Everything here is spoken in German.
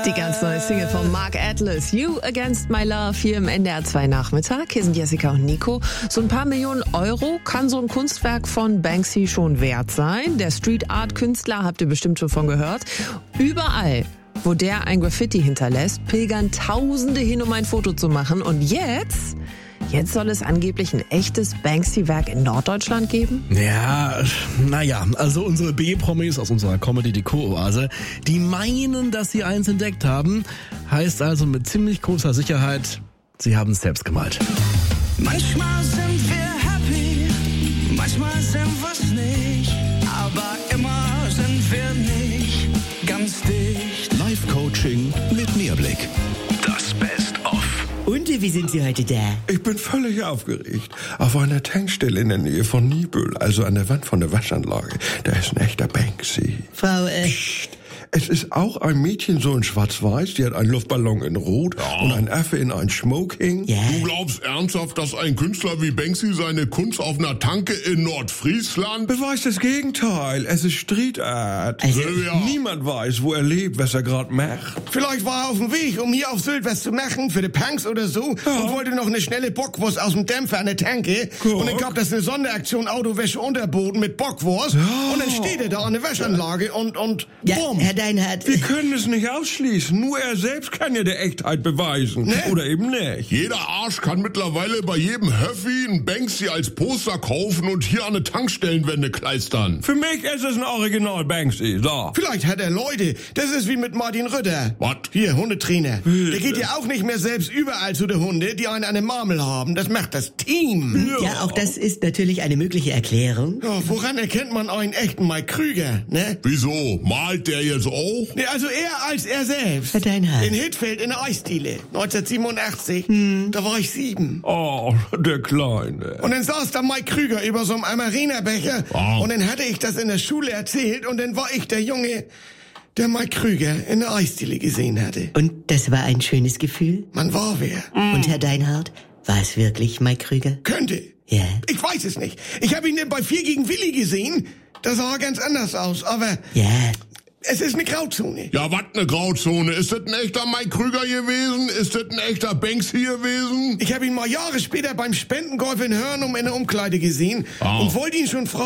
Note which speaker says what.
Speaker 1: Die ganz neue Single von Mark Atlas, You Against My Love, hier im NDR 2 Nachmittag. Hier sind Jessica und Nico. So ein paar Millionen Euro kann so ein Kunstwerk von Banksy schon wert sein. Der Street Art Künstler, habt ihr bestimmt schon von gehört. Überall, wo der ein Graffiti hinterlässt, pilgern Tausende hin, um ein Foto zu machen. Und jetzt soll es angeblich ein echtes Banksy-Werk in Norddeutschland geben?
Speaker 2: Ja, naja, also unsere B-Promis aus unserer Comedy-Deko-Oase, die meinen, dass sie eins entdeckt haben. Heißt also mit ziemlich großer Sicherheit, sie haben es selbst gemalt.
Speaker 3: Manchmal sind wir happy, manchmal sind wir's nicht, aber immer sind wir nicht ganz dicht.
Speaker 4: Live-Coaching mit Mehrblick. Das Best-of.
Speaker 5: Und wie sind Sie heute da?
Speaker 6: Ich bin völlig aufgeregt. Auf einer Tankstelle in der Nähe von Niebüll, also an der Wand von der Waschanlage, da ist ein echter Banksy.
Speaker 5: Frau,
Speaker 6: Psst. Es ist auch ein Mädchen so in schwarz-weiß, die hat einen Luftballon in rot und ein Affe in ein Smoking.
Speaker 5: ja.
Speaker 7: Du glaubst ernsthaft, dass ein Künstler wie Banksy seine Kunst auf einer Tanke in Nordfriesland...
Speaker 6: Beweist das Gegenteil. Es ist Street Art.
Speaker 5: Also,
Speaker 6: Niemand weiß, wo er lebt, was er gerade macht.
Speaker 8: Vielleicht war er auf dem Weg, um hier auf Sylt was zu machen, für die Punks oder so, und wollte noch eine schnelle Bockwurst aus dem Dämpfer an der Tanke. Und dann gab das eine Sonderaktion Autowäsche Unterboden mit Bockwurst. Und dann steht er da an der Waschanlage und
Speaker 5: ja,
Speaker 8: bumm.
Speaker 5: Herr Deinhardt.
Speaker 6: Wir können es nicht ausschließen. Nur er selbst kann ja der Echtheit beweisen.
Speaker 8: Ne?
Speaker 6: Oder eben nicht.
Speaker 7: Jeder Arsch kann mittlerweile bei jedem Höffi ein Banksy als Poster kaufen und hier an eine Tankstellenwände kleistern.
Speaker 6: Für mich ist es ein Original Banksy. So.
Speaker 8: Vielleicht hat er Leute. Das ist wie mit Martin Rütter.
Speaker 7: Was?
Speaker 8: Hier, Hundetrainer. Der geht ja auch nicht mehr selbst überall zu den Hunde, die einen an der Marmel haben. Das macht das Team.
Speaker 5: Ja, auch das ist natürlich eine mögliche Erklärung.
Speaker 8: Ja, woran erkennt man einen echten Mike Krüger, ne?
Speaker 7: Wieso? Malt der jetzt auch?
Speaker 8: Nee, also eher als er selbst.
Speaker 5: Herr Deinhardt.
Speaker 8: In Hitfeld in der Eisdiele, 1987. Da war ich 7.
Speaker 6: Oh, der Kleine.
Speaker 8: Und dann saß da Mike Krüger über so einem Amarena-Becher. Und dann hatte ich das in der Schule erzählt. Und dann war ich der Junge, der Mike Krüger in der Eisdiele gesehen hatte.
Speaker 5: Und das war ein schönes Gefühl?
Speaker 8: Man war wer.
Speaker 5: Und Herr Deinhardt, war es wirklich Mike Krüger?
Speaker 8: Könnte.
Speaker 5: Ja.
Speaker 8: Ich weiß es nicht. Ich habe ihn denn bei 4 gegen Willi gesehen. Da sah er ganz anders aus. Aber
Speaker 5: Ja.
Speaker 8: es ist eine Grauzone.
Speaker 7: Ja, was eine Grauzone? Ist das ein echter Mike Krüger gewesen? Ist das ein echter Banksy gewesen?
Speaker 8: Ich habe ihn mal Jahre später beim Spendengolf in Hörnum in der Umkleide gesehen. Und wollte ihn schon fragen,